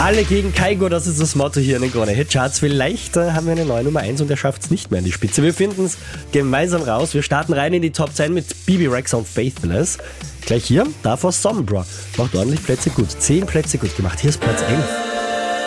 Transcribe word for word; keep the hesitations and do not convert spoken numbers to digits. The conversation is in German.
Alle gegen Kaigo, das ist das Motto hier in den Krone Hitcharts. Vielleicht äh, haben wir eine neue Nummer eins und er schafft es nicht mehr in die Spitze. Wir finden es gemeinsam raus. Wir starten rein in die Top zehn mit Bibi Rexa und Faithless. Gleich hier, davor Sombra. Macht ordentlich Plätze gut. Zehn Plätze gut gemacht. Hier ist Platz elf.